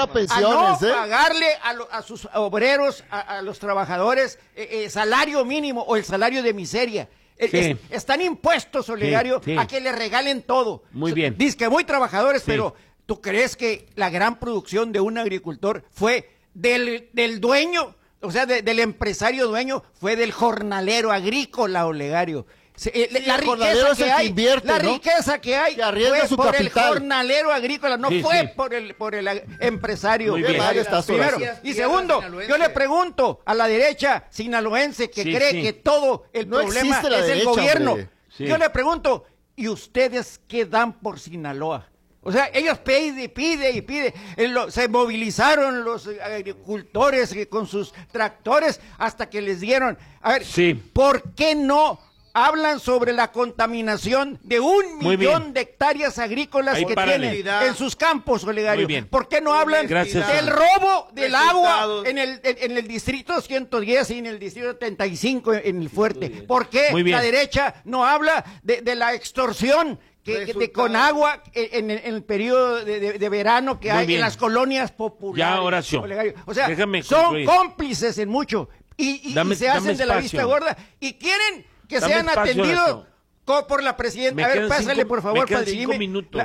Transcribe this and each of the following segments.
paga pensiones, a no pagarle a sus obreros, a los trabajadores, salario mínimo o el salario de miseria. Sí. Están impuestos, Olegario, Sí. a que le regalen todo. Muy bien. Dice que muy trabajadores, Sí. pero ¿tú crees que la gran producción de un agricultor fue del dueño, o sea, del empresario dueño, fue del jornalero agrícola, Olegario? La jornalero es el que invierte, la ¿no? riqueza que hay Que arriesga fue su por capital. el jornalero agrícola, no Sí, fue sí. por el empresario. Muy bien. Mal estás, Primero. Horacio. Y segundo, yo le pregunto a la derecha sinaloense que Sí, cree sí. que todo el No problema existe la es el derecha, gobierno. hombre. Sí. Yo le pregunto, ¿y ustedes qué dan por Sinaloa? O sea, ellos pide. Se movilizaron los agricultores con sus tractores hasta que les dieron. A ver, Sí. ¿por qué no hablan sobre la contaminación de un Muy millón bien. de hectáreas agrícolas Ahí que párale. tienen en sus campos, Olegario? Muy bien. ¿Por qué no hablan Gracias. del robo del agua Resultados. en el distrito 110 y en el distrito 35 en el Fuerte? ¿Por qué Muy bien. la derecha no habla de la extorsión con agua en el periodo de verano que Muy hay bien. en las colonias populares? Ya, Horacio. Olegario? O sea, Déjame son concluir. cómplices en mucho y Dame- se hacen dame de la espacio. vista gorda y quieren que Dame sean espacio, atendidos Horacio. por la presidenta. Me A ver, quedan pásale, cinco- por favor, me quedan padre 5 Jimmy. minutos.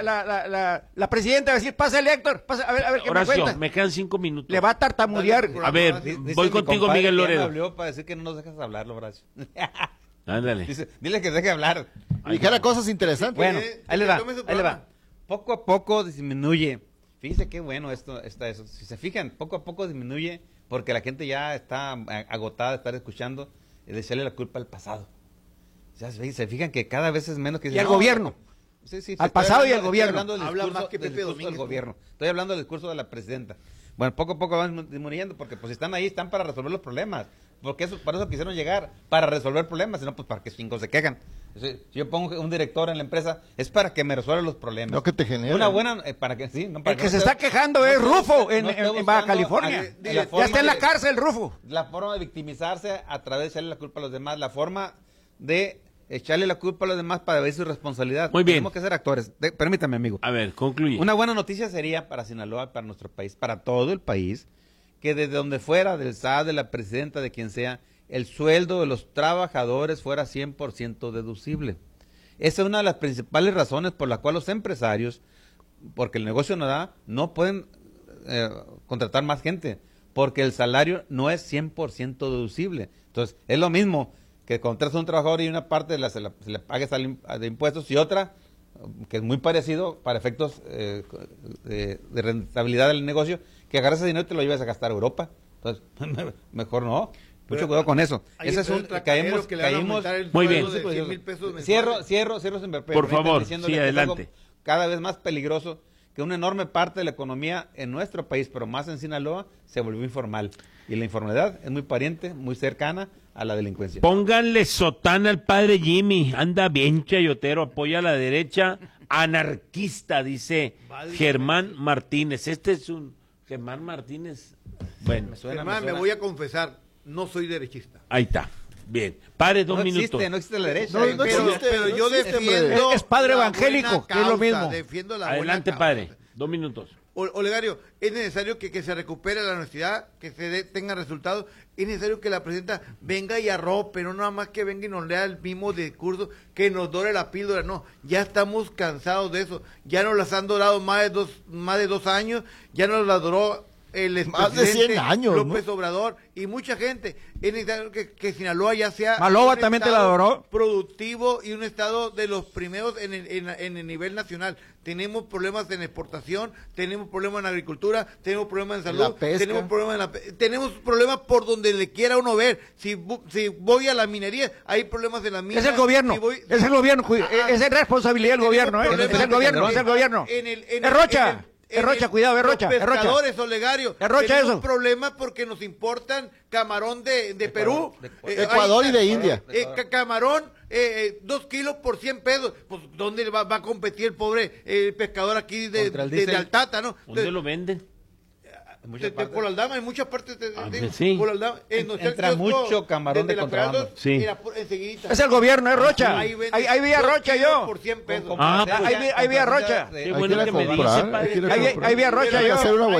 La presidenta va a decir, pásale, Héctor, a ver qué me Horacio, cuenta. me quedan 5 minutos. Le va a tartamudear. A ver, Dice voy mi contigo, compadre Miguel que ya me Loredo. habló para decir que no nos dejas hablarlo, Horacio. Ándale. Dile que deje hablar. Dijera cosas interesantes. Bueno, que ahí le va, tome su ahí le programa. va. Poco a poco disminuye. Fíjese qué bueno está eso. Si se fijan, poco a poco disminuye porque la gente ya está agotada de estar escuchando y de echarle la culpa al pasado. O sea, se fijan que cada vez es menos que... Y al gobierno. Sí, Al estoy pasado y al estoy gobierno. hablando del Habla discurso, más que del Pepe discurso Domínguez, del ¿no? gobierno. Estoy hablando del discurso de la presidenta. Bueno, poco a poco van disminuyendo porque pues si están ahí, están para resolver los problemas. Porque para eso quisieron llegar, para resolver problemas, sino pues para que chingos se quejan. Si yo pongo un director en la empresa, es para que me resuelva los problemas. No que te genere. Una buena, para que sí. No, para El que no se esté- está quejando no es esté- Rufo no en esté Baja buscando California. la Ya forma está en la de- cárcel, Rufo. La forma de victimizarse a través de echarle la culpa a los demás, la forma de echarle la culpa a los demás para ver su responsabilidad. Muy bien. Tenemos que ser actores. Permítame, amigo. A ver, concluye. Una buena noticia sería para Sinaloa, para nuestro país, para todo el país, que desde donde fuera, del SAT, de la presidenta, de quien sea, el sueldo de los trabajadores fuera 100% deducible. Esa es una de las principales razones por la cual los empresarios, porque el negocio no da, no pueden contratar más gente, porque el salario no es 100% deducible. Entonces, es lo mismo que contratas a un trabajador y una parte se le pague de impuestos y otra, que es muy parecido para efectos de rentabilidad del negocio, que agarras ese dinero y te lo llevas a gastar a Europa. Entonces, mejor no. Mucho cuidado con eso. Ese es un caímos. Muy bien. Cierro sin ver, Por favor, diciéndole sí, que es algo adelante. cada vez más peligroso, que una enorme parte de la economía en nuestro país, pero más en Sinaloa, se volvió informal. Y la informalidad es muy pariente, muy cercana a la delincuencia. Pónganle sotana al padre Jimmy. Anda bien chayotero, apoya a la derecha anarquista, dice Germán Martínez. Este es un Germán Martínez. Bueno, Germán, me voy a confesar, no soy derechista. ahí está. Bien. Padre, dos No minutos. existe la derecha. No, no Pero, existe, pero no yo existe, defiendo es padre la evangélico, buena que es lo mismo. Defiendo la buena Adelante, causa. padre. 2 minutos. Olegario, es necesario que se recupere la honestidad, que tenga resultados. Es necesario que la presidenta venga y arrope, no nada más que venga y nos lea el mismo discurso, que nos dore la píldora. No, ya estamos cansados de eso. Ya nos las han dorado más de 2 años, ya nos las doró el Más de 100 expresidente años, López ¿no? Obrador y mucha gente. Es necesario que Sinaloa ya sea Maloba un también te la estado adoró. productivo y un estado de los primeros en el nivel nacional. Tenemos problemas en exportación, tenemos problemas en agricultura, tenemos problemas en salud, La pesca. tenemos problemas tenemos problemas por donde le quiera uno ver. Si voy a la minería, hay problemas en la mina. Es el gobierno, Si voy- es el gobierno, es responsabilidad del gobierno, tenemos es el gobierno, es el gobierno. en Es Rocha, es Rocha, cuidado, es Rocha, Los es Rocha. pescadores, Olegario, Es Rocha tenemos eso. problemas porque nos importan camarón de Perú, Ecuador y de India. Camarón, 2 kilos por 100 pesos. Pues, ¿dónde va a competir el pobre pescador aquí Contra el de diésel. Altata, no? ¿Dónde lo venden? Por Aldama, en muchas partes. sí. Por Aldama, Entra mucho camarón de la contrabando. Prado, Sí. era enseguidita. Es el gobierno, es Rocha. Ahí Ahí vi a 2 Rocha kilos yo. por 100 pesos. Ah, ahí vi a Rocha. Qué Hay bueno que ir a que me comprar, dice, padre. hay que ir a Ahí comprar. vi a Rocha Hay que yo. hacer una